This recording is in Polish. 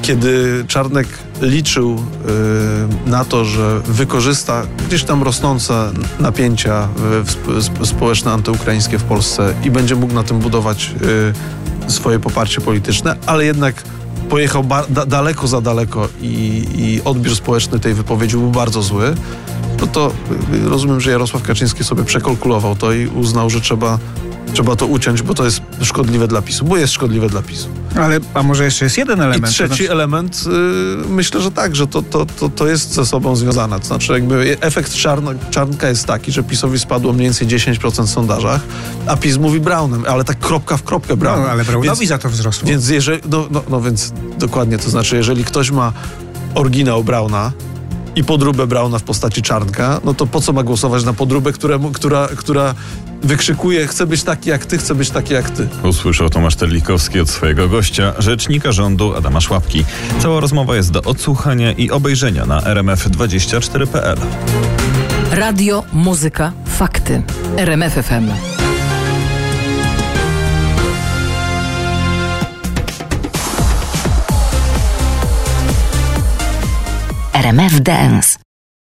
kiedy Czarnek liczył na to, że wykorzysta gdzieś tam rosnące napięcia społeczne, antyukraińskie w Polsce i będzie mógł na tym budować swoje poparcie polityczne, ale jednak pojechał daleko za daleko i odbiór społeczny tej wypowiedzi był bardzo zły, no to rozumiem, że Jarosław Kaczyński sobie przekalkulował to i uznał, że trzeba to uciąć, bo to jest szkodliwe dla PiS-u, bo jest szkodliwe dla PiS-u. A może jeszcze jest jeden element? I trzeci element, myślę, że tak, że to jest ze sobą związane. To znaczy jakby efekt Czarnka jest taki, że PiS-owi spadło mniej więcej 10% w sondażach, a PiS mówi Braunem, ale tak kropka w kropkę Braunem. No, ale Braunowi za to wzrosło. Więc jeżeli, więc dokładnie, to znaczy jeżeli ktoś ma oryginał Brauna i podróbę Brauna w postaci Czarnka, no to po co ma głosować na podróbę, która wykrzykuje: chcę być taki jak ty, chcę być taki jak ty. Usłyszał Tomasz Terlikowski od swojego gościa, rzecznika rządu Adama Szłapki. Cała rozmowa jest do odsłuchania i obejrzenia na rmf24.pl. Radio, muzyka, fakty. RMF FM. RMF Dance.